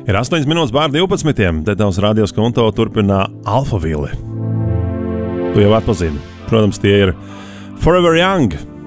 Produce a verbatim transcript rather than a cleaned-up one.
Ir astoņas minūtes pār divpadsmitiem. Te tavs radios konto turpina Alphaville. Tu jau atpazini. Protams, tie ir Forever Young.